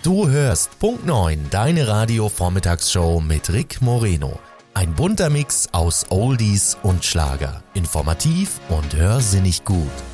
Du hörst Punkt 9, deine Radio-Vormittagsshow mit Rick Moreno. Ein bunter Mix aus Oldies und Schlager. Informativ und hörsinnig gut.